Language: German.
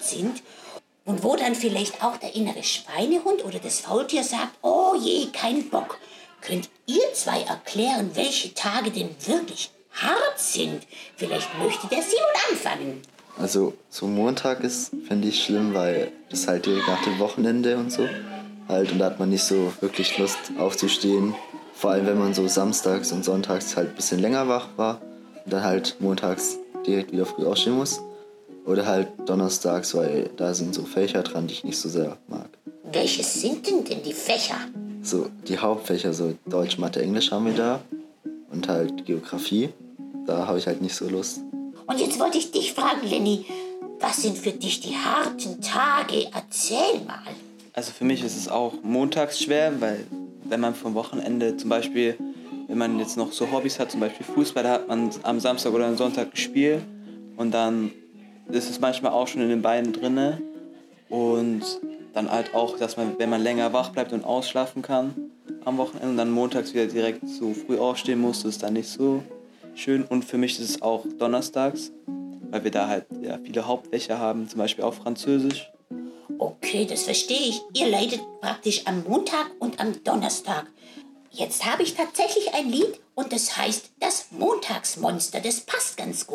sind und wo dann vielleicht auch der innere Schweinehund oder das Faultier sagt, oh je, kein Bock. Könnt ihr zwei erklären, welche Tage denn wirklich hart sind? Vielleicht möchte der Simon anfangen. Also so Montag ist, finde ich, schlimm, weil das halt direkt nach dem Wochenende und so halt. Und da hat man nicht so wirklich Lust aufzustehen. Vor allem, wenn man so samstags und sonntags halt ein bisschen länger wach war und dann halt montags direkt wieder früh aufstehen muss. Oder halt donnerstags, weil da sind so Fächer dran, die ich nicht so sehr mag. Welches sind denn die Fächer? So die Hauptfächer, so Deutsch, Mathe, Englisch haben wir da. Und halt Geografie. Da habe ich halt nicht so Lust. Und jetzt wollte ich dich fragen, Lenny, was sind für dich die harten Tage? Erzähl mal. Also für mich ist es auch montags schwer, weil wenn man vom Wochenende zum Beispiel, wenn man jetzt noch so Hobbys hat, zum Beispiel Fußball, da hat man am Samstag oder am Sonntag gespielt und dann ist es manchmal auch schon in den Beinen drinne und dann halt auch, dass man, wenn man länger wach bleibt und ausschlafen kann am Wochenende und dann montags wieder direkt so früh aufstehen muss, ist dann nicht so schön. Und für mich ist es auch donnerstags, weil wir da halt ja, viele Hauptfächer haben, zum Beispiel auch Französisch. Okay, das verstehe ich. Ihr leidet praktisch am Montag und am Donnerstag. Jetzt habe ich tatsächlich ein Lied und das heißt das Montagsmonster. Das passt ganz gut.